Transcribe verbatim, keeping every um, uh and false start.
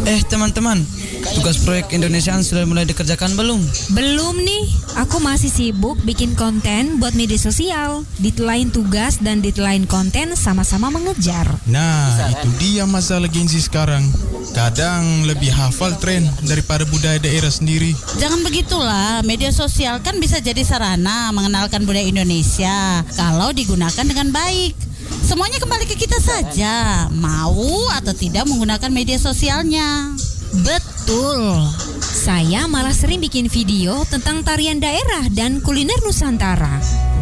Eh teman-teman, tugas proyek Indonesiaan sudah mulai dikerjakan belum? Belum nih, aku masih sibuk bikin konten buat media sosial. Deadline tugas dan deadline konten sama-sama mengejar. Nah, itu dia masalah Gen Z sekarang. Kadang lebih hafal tren daripada budaya daerah sendiri. Jangan begitulah, media sosial kan bisa jadi sarana mengenalkan budaya Indonesia kalau digunakan dengan baik. Semuanya kembali ke kita saja, mau atau tidak menggunakan media sosialnya. Betul. Saya malah sering bikin video tentang tarian daerah dan kuliner Nusantara.